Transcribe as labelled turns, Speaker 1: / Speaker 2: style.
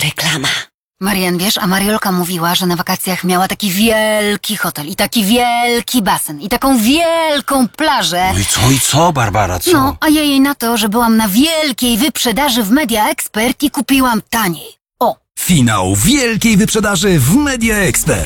Speaker 1: Reklama.
Speaker 2: Marian, wiesz, a Mariolka mówiła, że na wakacjach miała taki wielki hotel i taki wielki basen i taką wielką plażę.
Speaker 3: No i co, Barbara, co?
Speaker 2: No, a ja jej na to, że byłam na wielkiej wyprzedaży w Media Expert i kupiłam taniej. O!
Speaker 4: Finał wielkiej wyprzedaży w Media Expert.